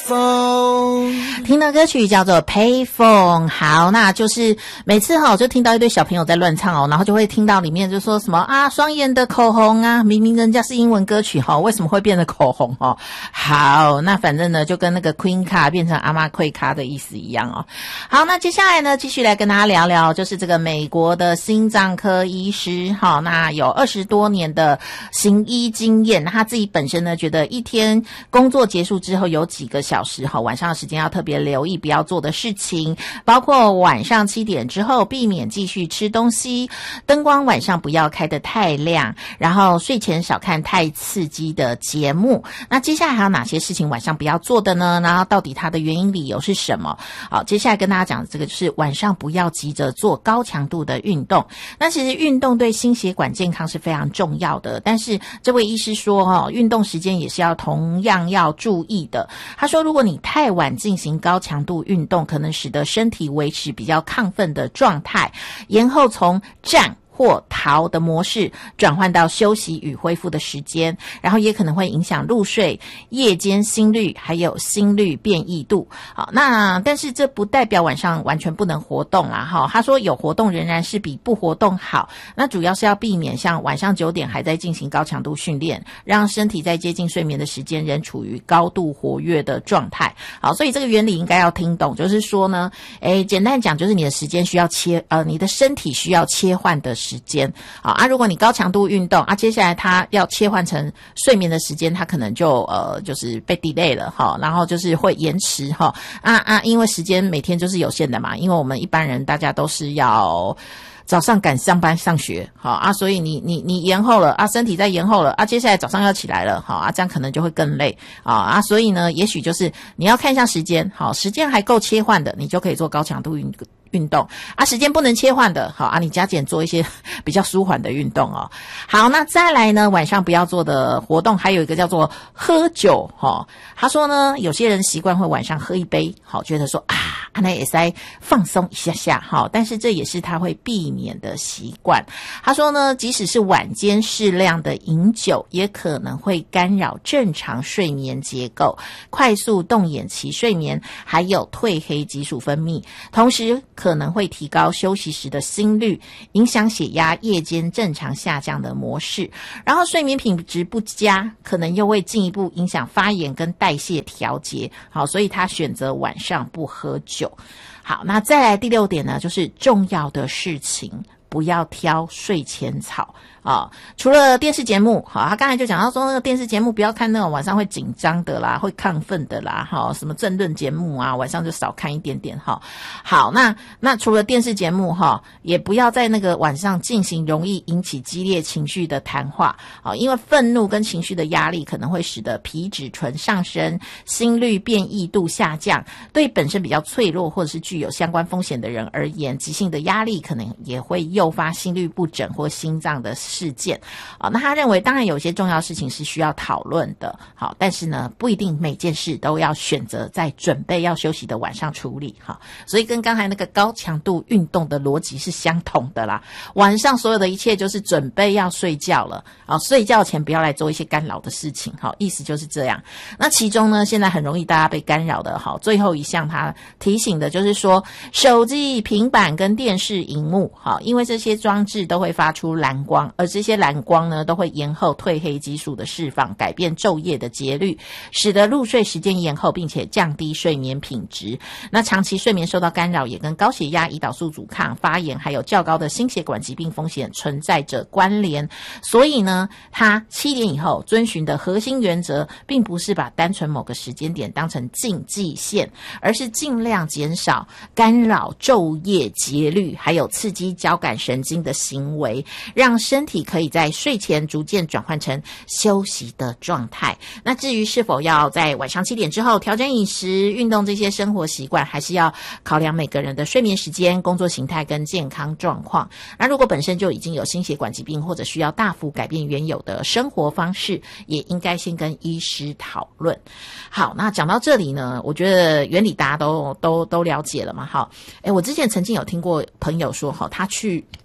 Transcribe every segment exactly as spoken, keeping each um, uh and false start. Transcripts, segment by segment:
听的歌曲叫做 Payphone。 好，那就是每次齁就听到一堆小朋友在乱唱哦，然后就会听到里面就说什么啊双眼的口红啊，明明人家是英文歌曲齁，为什么会变成口红哦？好，那反正呢就跟那个 Queen 卡变成阿妈 Queen 卡的意思一样哦。好，那接下来呢继续来跟大家聊聊，就是这个美国的心脏科医师齁，那有二十多年的行医经验，他自己本身呢觉得一天工作结束之后有几个小时齁，晚上的时间要特别留意不要做的事情，包括晚上七点之后避免继续吃东西，灯光晚上不要开得太亮，然后睡前少看太刺激的节目。那接下来还有哪些事情晚上不要做的呢？然后到底它的原因理由是什么？好，接下来跟大家讲的这个就是晚上不要急着做高强度的运动。那其实运动对心血管健康是非常重要的，但是这位医师说哦，运动时间也是要同样要注意的。他说如果你太晚进行高强度运动，可能使得身体维持比较亢奋的状态，延后从战或逃的模式转换到休息与恢复的时间，然后也可能会影响入睡、夜间心率还有心率变异度。好，那但是这不代表晚上完全不能活动啦哈。他说有活动仍然是比不活动好，那主要是要避免像晚上九点还在进行高强度训练，让身体在接近睡眠的时间仍处于高度活跃的状态。好，所以这个原理应该要听懂，就是说呢，诶，简单讲就是你的时间需要切呃，你的身体需要切换的时间时间好啊，如果你高强度运动啊，接下来它要切换成睡眠的时间，它可能就呃就是被 delay 了哈，然后就是会延迟哈啊啊，因为时间每天就是有限的嘛，因为我们一般人大家都是要早上赶上班上学好啊，所以你你你延后了啊，身体在延后了啊，接下来早上要起来了好啊，这样可能就会更累啊啊，所以呢，也许就是你要看一下时间好，时间还够切换的，你就可以做高强度运运动啊，时间不能切换的好啊，你加减做一些比较舒缓的运动哦。好，那再来呢，晚上不要做的活动还有一个叫做喝酒哈。他说呢，有些人习惯会晚上喝一杯好，觉得说啊那也是在放松一下下好，但是这也是他会避免的习惯。他说呢，即使是晚间适量的饮酒也可能会干扰正常睡眠结构，快速动眼期睡眠，还有褪黑激素分泌，同时可能会提高休息时的心率，影响血压夜间正常下降的模式，然后睡眠品质不佳，可能又会进一步影响发炎跟代谢调节。好，所以他选择晚上不喝酒。好，那再来第六点呢，就是重要的事情不要挑睡前草啊、哦，除了电视节目，好，他刚才就讲到说那个电视节目不要看那种晚上会紧张的啦，会亢奋的啦，哈，什么政论节目啊，晚上就少看一点点哈。好，那那除了电视节目哈，也不要在那个晚上进行容易引起激烈情绪的谈话啊，因为愤怒跟情绪的压力可能会使得皮质醇上升，心率变异度下降，对本身比较脆弱或者是具有相关风险的人而言，急性的压力可能也会诱发心律不整或心脏的事件啊。那他认为当然有些重要事情是需要讨论的，好，但是呢不一定每件事都要选择在准备要休息的晚上处理哈。所以跟刚才那个高强度运动的逻辑是相同的啦，晚上所有的一切就是准备要睡觉了啊，睡觉前不要来做一些干扰的事情，好，意思就是这样。那其中呢现在很容易大家被干扰的，好，最后一项他提醒的就是说手机、平板跟电视荧幕，好，因为这些装置都会发出蓝光，而这些蓝光呢都会延后褪黑激素的释放，改变昼夜的节律，使得入睡时间延后，并且降低睡眠品质。那长期睡眠受到干扰也跟高血压、胰岛素阻抗、发炎还有较高的心血管疾病风险存在着关联。所以呢他七点以后遵循的核心原则并不是把单纯某个时间点当成禁忌线，而是尽量减少干扰昼夜节律还有刺激交感神经的行为，让身体可以在睡前逐渐转换成休息的状态。那至于是否要在晚上七点之后调整饮食、运动这些生活习惯，还是要考量每个人的睡眠时间、工作形态跟健康状况。那如果本身就已经有心血管疾病或者需要大幅改变原有的生活方式，也应该先跟医师讨论。好，那讲到这里呢，我觉得原理大家都都都了解了嘛。好，诶，我之前曾经有听过朋友说，哈，他去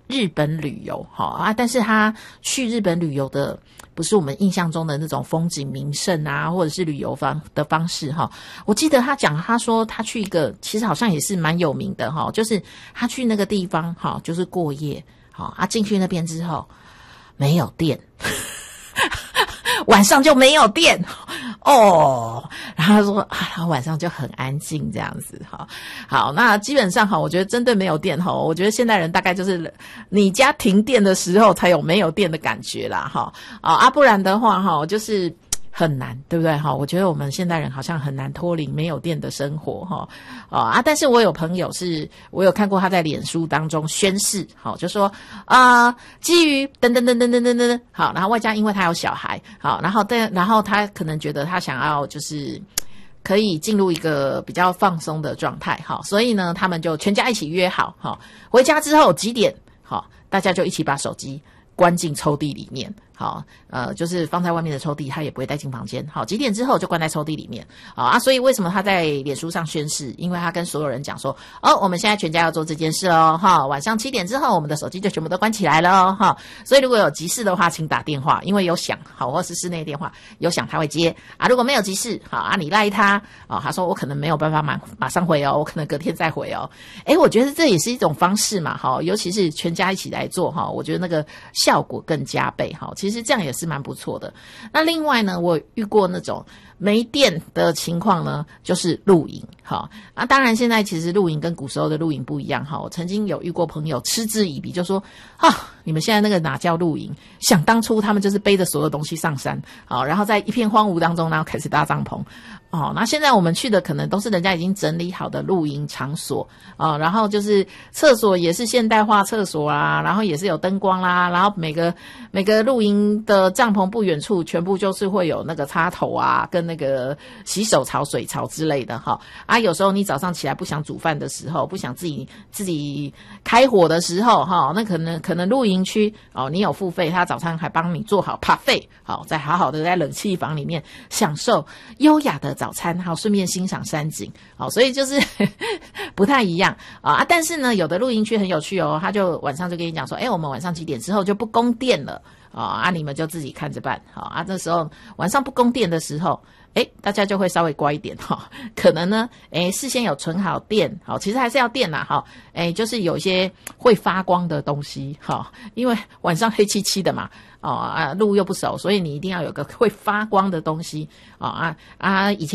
日本旅游，好啊，但是他去日本旅游的不是我们印象中的那种风景名胜啊，或者是旅游方的方式哈。我记得他讲，他说他去一个其实好像也是蛮有名的哈，就是他去那个地方哈，就是过夜，好啊，进去那边之后没有电。晚上就没有电哦，然后他说啊，然后晚上就很安静这样子哈。好，那基本上哈，我觉得针对没有电哈，我觉得现代人大概就是你家停电的时候才有没有电的感觉啦哈。啊，不然的话哈，就是很难，对不对哈？我觉得我们现代人好像很难脱离没有电的生活哈。啊，但是我有朋友是，我有看过他在脸书当中宣誓，好，就说啊、呃，基于等等等等等等等，好，然后外加因为他有小孩，好，然后但然后他可能觉得他想要就是可以进入一个比较放松的状态，好，所以呢，他们就全家一起约好，好，回家之后几点，好，大家就一起把手机关进抽屉里面，好，呃，就是放在外面的抽屉，他也不会带进房间。好，几点之后就关在抽屉里面。好啊，所以为什么他在脸书上宣誓？因为他跟所有人讲说，哦，我们现在全家要做这件事哦，哈，晚上七点之后，我们的手机就全部都关起来了哦，哈。所以如果有急事的话，请打电话，因为有响，好，或是室内电话有响他会接啊。如果没有急事，好啊，你赖他啊，他说我可能没有办法马马上回哦，我可能隔天再回哦。诶，我觉得这也是一种方式嘛，哈，尤其是全家一起来做哈，我觉得那个效果更加倍哈。其实这样也是蛮不错的。那另外呢，我遇过那种没电的情况呢，就是露营。好啊，当然现在其实露营跟古时候的露营不一样哈。我曾经有遇过朋友嗤之以鼻，就说啊，你们现在那个哪叫露营？想当初他们就是背着所有东西上山，好，然后在一片荒芜当中，然后开始搭帐篷。哦，那现在我们去的可能都是人家已经整理好的露营场所啊，然后就是厕所也是现代化厕所啦，然后也是有灯光啦，然后每个每个露营的帐篷不远处全部就是会有那个插头啊，跟那个洗手槽、水槽之类的哈。啊，有时候你早上起来不想煮饭的时候，不想自己自己开火的时候哈，那可能可能露营区哦，你有付费，他早餐还帮你做好 buffet， 好，再好好的在冷气房里面享受优雅的早餐，好，顺便欣赏山景，好，所以就是不太一样啊。但是呢，有的露营区很有趣哦，他就晚上就跟你讲说，哎，我们晚上几点之后就不供电了啊，啊，你们就自己看着办，好啊。这时候晚上不供电的时候，哎，大家就会稍微乖一点哈，可能呢，哎，事先有存好电，好，其实还是要电啦，哈，哎，就是有一些会发光的东西，哈，因为晚上黑漆漆的嘛。哦啊，路又不熟，所以你一定要有个会发光的东西哦啊啊！以前